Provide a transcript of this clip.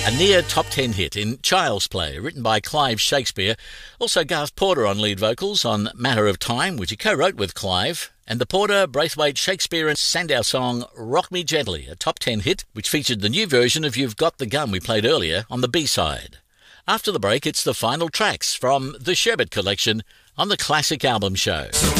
A near top 10 hit in Child's Play, written by Clive Shakespeare. Also Garth Porter on lead vocals on Matter of Time, which he co-wrote with Clive. And the Porter, Braithwaite, Shakespeare and Sandow song Rock Me Gently, a top 10 hit, which featured the new version of You've Got the Gun we played earlier on the B-side. After the break, it's the final tracks from the Sherbet Collection on the Classic Album Show.